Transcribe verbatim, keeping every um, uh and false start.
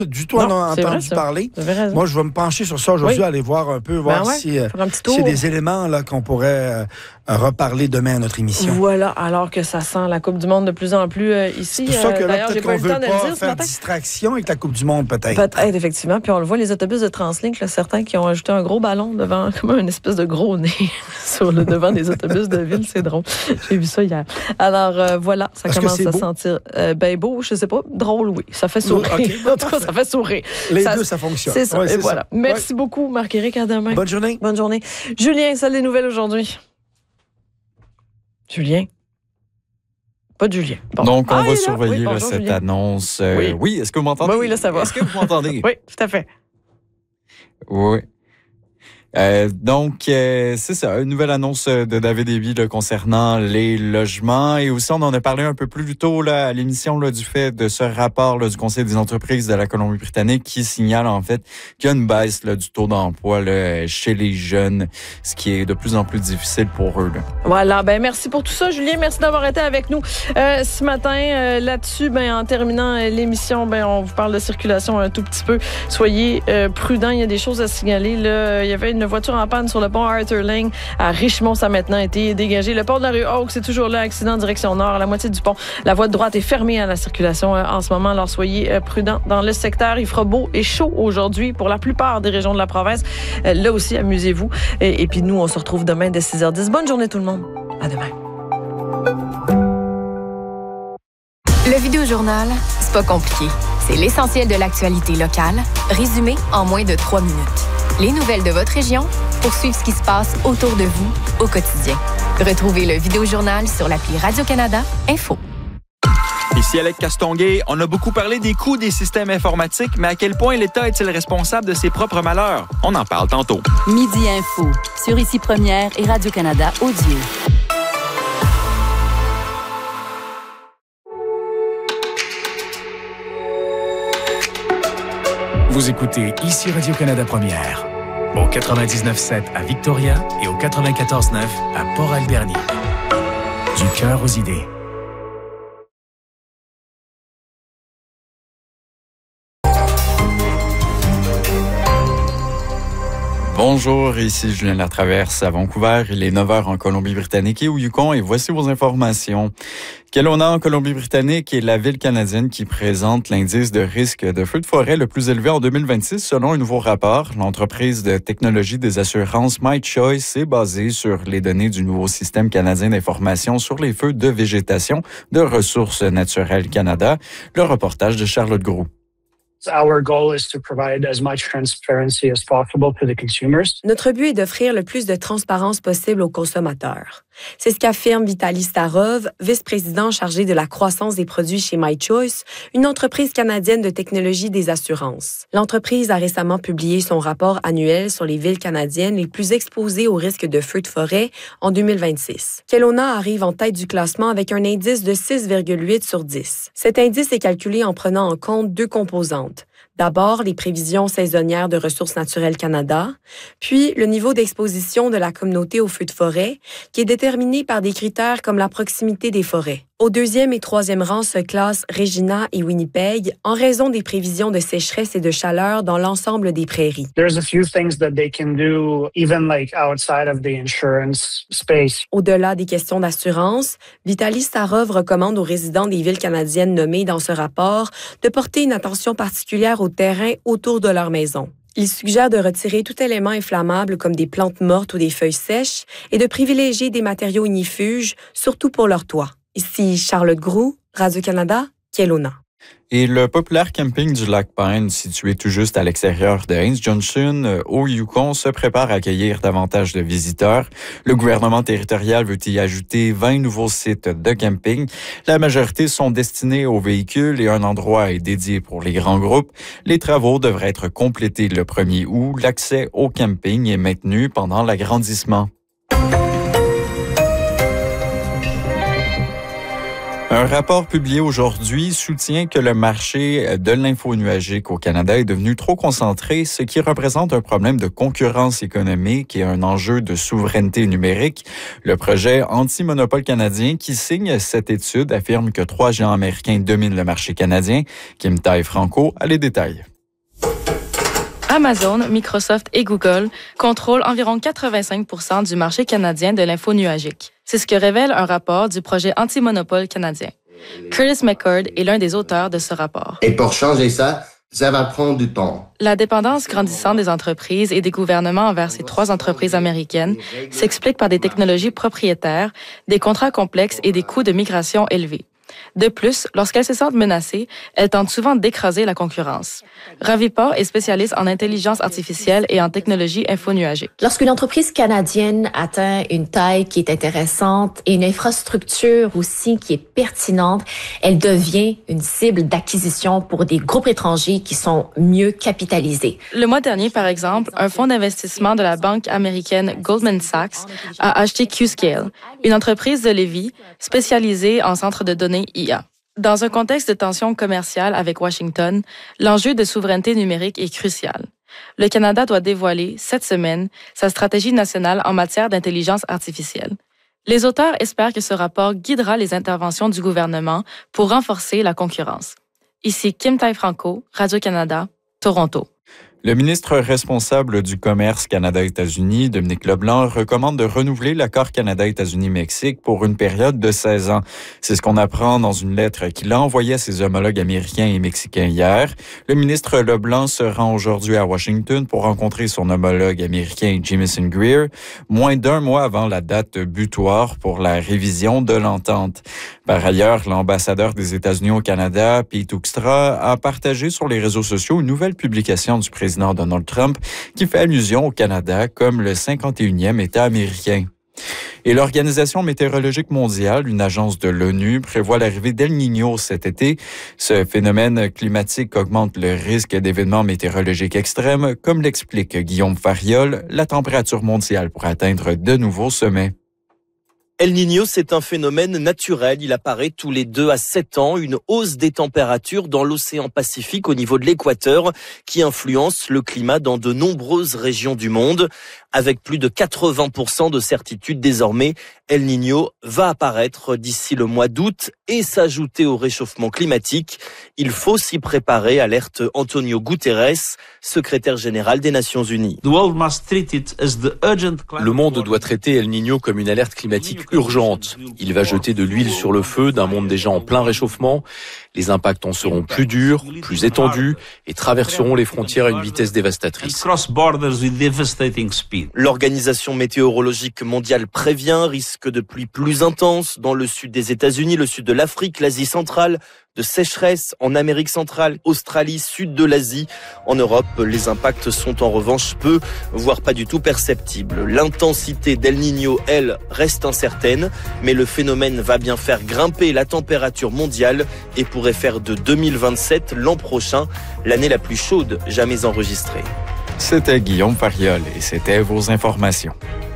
du tout non, en entendu vrai, parler. Moi, je vais me pencher sur ça aujourd'hui, oui. aller voir un peu, voir ben ouais, si, euh, s'il y a des éléments là, qu'on pourrait euh, reparler demain à notre émission. Voilà, alors que ça sent la Coupe du Monde de plus en plus euh, ici. C'est pour ça que là, peut-être qu'on ne veut pas dire, faire distraction avec la Coupe du Monde, peut-être. Peut-être, effectivement. Puis on le voit, les autobus de Translink, là, certains qui ont ajouté un gros ballon devant, comme une espèce de gros nez sur le devant des autobus de ville. C'est drôle. J'ai vu ça hier. Alors, euh, voilà, ça Est-ce commence à beau? sentir euh, ben beau, je sais pas. Drôle, oui. Ça fait sourire. Okay. En tout cas, ça fait sourire. Les ça, deux, ça fonctionne. C'est ça. Ouais, et c'est voilà. Ça. Merci ouais. beaucoup, Marc-Éric. À demain. Bonne journée. Bonne journée. Julien, salle des nouvelles aujourd'hui. Julien? Pas de Julien. Bon. Donc, on ah, va surveiller oui, bonjour, là, cette Julien. annonce. Euh, oui. oui, est-ce que vous m'entendez? Ben oui, là, ça va. Est-ce que vous m'entendez? Oui, tout à fait. Oui. Euh, donc, euh, c'est ça, une nouvelle annonce de David Eby là, concernant les logements. Et aussi, on en a parlé un peu plus tôt là, à l'émission là, du fait de ce rapport là, du Conseil des entreprises de la Colombie-Britannique qui signale en fait qu'il y a une baisse là, du taux d'emploi là, chez les jeunes, ce qui est de plus en plus difficile pour eux. Là. Voilà, ben merci pour tout ça, Julien. Merci d'avoir été avec nous euh, ce matin. Euh, là-dessus, ben en terminant euh, l'émission, ben on vous parle de circulation un tout petit peu. Soyez euh, prudents, il y a des choses à signaler. Là, il y avait une voiture en panne sur le pont Arthur Lane à Richmond. Ça a maintenant été dégagé. Le pont de la rue Oak, c'est toujours là. Accident direction nord. À la moitié du pont, la voie de droite est fermée à la circulation euh, en ce moment. Alors, soyez euh, prudents dans le secteur. Il fera beau et chaud aujourd'hui pour la plupart des régions de la province. Euh, là aussi, amusez-vous. Et, et puis, nous, on se retrouve demain dès six heures dix. Bonne journée tout le monde. À demain. Le Vidéojournal, c'est pas compliqué. C'est l'essentiel de l'actualité locale, résumé en moins de trois minutes. Les nouvelles de votre région pour suivre ce qui se passe autour de vous au quotidien. Retrouvez le Vidéojournal sur l'appli Radio-Canada Info. Ici Alec Castonguay, on a beaucoup parlé des coûts des systèmes informatiques, mais à quel point l'État est-il responsable de ses propres malheurs? On en parle tantôt. Midi Info, sur Ici Première et Radio-Canada Audio. Vous écoutez Ici Radio-Canada Première, au quatre-vingt-dix-neuf sept à Victoria et au quatre-vingt-quatorze neuf à Port-Alberni. Du cœur aux idées. Bonjour, ici Julien Latraverse à Vancouver. Il est neuf heures en Colombie-Britannique et au Yukon et voici vos informations. Kelowna en Colombie-Britannique est la ville canadienne qui présente l'indice de risque de feu de forêt le plus élevé en deux mille vingt-six selon un nouveau rapport. L'entreprise de technologie des assurances MyChoice est basée sur les données du nouveau système canadien d'information sur les feux de végétation de Ressources naturelles Canada. Le reportage de Charlotte Groux. Our goal is to provide as much transparency as possible to the consumers. Notre but est d'offrir le plus de transparence possible aux consommateurs. C'est ce qu'affirme Vitaly Starov, vice-président chargé de la croissance des produits chez MyChoice, une entreprise canadienne de technologie des assurances. L'entreprise a récemment publié son rapport annuel sur les villes canadiennes les plus exposées au risque de feux de forêt en deux mille vingt-six. Kelowna arrive en tête du classement avec un indice de six virgule huit sur dix. Cet indice est calculé en prenant en compte deux composantes. D'abord, les prévisions saisonnières de Ressources naturelles Canada, puis le niveau d'exposition de la communauté aux feux de forêt, qui est déterminé par des critères comme la proximité des forêts. Au deuxième et troisième rang se classent Regina et Winnipeg en raison des prévisions de sécheresse et de chaleur dans l'ensemble des prairies. There's a few things that they can do even like outside of the insurance space. Au-delà des questions d'assurance, Vitaly Starov recommande aux résidents des villes canadiennes nommées dans ce rapport de porter une attention particulière au terrain autour de leur maison. Il suggère de retirer tout élément inflammable comme des plantes mortes ou des feuilles sèches et de privilégier des matériaux ignifuges, surtout pour leur toit. Ici Charlotte Groux, Radio-Canada, Kelowna. Et le populaire camping du lac Pine, situé tout juste à l'extérieur de Haines Junction, au Yukon, se prépare à accueillir davantage de visiteurs. Le gouvernement territorial veut y ajouter vingt nouveaux sites de camping. La majorité sont destinés aux véhicules et un endroit est dédié pour les grands groupes. Les travaux devraient être complétés le premier août. L'accès au camping est maintenu pendant l'agrandissement. Un rapport publié aujourd'hui soutient que le marché de l'info nuagique au Canada est devenu trop concentré, ce qui représente un problème de concurrence économique et un enjeu de souveraineté numérique. Le projet Anti-monopole canadien qui signe cette étude affirme que trois géants américains dominent le marché canadien. Kim Tai-Franco a les détails. Amazon, Microsoft et Google contrôlent environ quatre-vingt-cinq pour cent du marché canadien de l'info nuagique. C'est ce que révèle un rapport du projet Anti-monopole canadien. Curtis McCord est l'un des auteurs de ce rapport. Et pour changer ça, ça va prendre du temps. La dépendance grandissante des entreprises et des gouvernements envers ces trois entreprises américaines s'explique par des technologies propriétaires, des contrats complexes et des coûts de migration élevés. De plus, lorsqu'elles se sentent menacées, elles tentent souvent d'écraser la concurrence. Ravipa est spécialiste en intelligence artificielle et en technologie infonuagique. Lorsqu'une entreprise canadienne atteint une taille qui est intéressante et une infrastructure aussi qui est pertinente, elle devient une cible d'acquisition pour des groupes étrangers qui sont mieux capitalisés. Le mois dernier, par exemple, un fonds d'investissement de la banque américaine Goldman Sachs a acheté Qscale, une entreprise de Lévis spécialisée en centres de données I A. Dans un contexte de tension commerciale avec Washington, l'enjeu de souveraineté numérique est crucial. Le Canada doit dévoiler, cette semaine, sa stratégie nationale en matière d'intelligence artificielle. Les auteurs espèrent que ce rapport guidera les interventions du gouvernement pour renforcer la concurrence. Ici Kim Tai-Franco, Radio-Canada, Toronto. Le ministre responsable du commerce Canada-États-Unis, Dominique Leblanc, recommande de renouveler l'accord Canada-États-Unis-Mexique pour une période de seize ans. C'est ce qu'on apprend dans une lettre qu'il a envoyée à ses homologues américains et mexicains hier. Le ministre Leblanc se rend aujourd'hui à Washington pour rencontrer son homologue américain Jamieson Greer, moins d'un mois avant la date butoir pour la révision de l'entente. Par ailleurs, l'ambassadeur des États-Unis au Canada, Pete Hoekstra, a partagé sur les réseaux sociaux une nouvelle publication du président Donald Trump qui fait allusion au Canada comme le cinquante et unième État américain. Et l'Organisation météorologique mondiale, une agence de l'ONU, prévoit l'arrivée d'El Niño cet été. Ce phénomène climatique augmente le risque d'événements météorologiques extrêmes, comme l'explique Guillaume Fariol. La température mondiale pourrait atteindre de nouveaux sommets. El Niño, c'est un phénomène naturel. Il apparaît tous les deux à sept ans, une hausse des températures dans l'océan Pacifique au niveau de l'équateur qui influence le climat dans de nombreuses régions du monde. Avec plus de quatre-vingts pour cent de certitude désormais, El Niño va apparaître d'ici le mois d'août et s'ajouter au réchauffement climatique. Il faut s'y préparer, alerte Antonio Guterres, secrétaire général des Nations Unies. Le monde doit traiter El Niño comme une alerte climatique urgente. Il va jeter de l'huile sur le feu d'un monde déjà en plein réchauffement. Les impacts en seront plus durs, plus étendus et traverseront les frontières à une vitesse dévastatrice. L'Organisation météorologique mondiale prévient risque de pluie plus intense dans le sud des États-Unis, le sud de l'Afrique, l'Asie centrale, de sécheresse en Amérique centrale, Australie, sud de l'Asie. En Europe, les impacts sont en revanche peu, voire pas du tout perceptibles. L'intensité d'El Niño, elle, reste incertaine, mais le phénomène va bien faire grimper la température mondiale et pourrait faire de deux mille vingt-sept, l'an prochain, l'année la plus chaude jamais enregistrée. C'était Guillaume Fariol et c'était vos informations.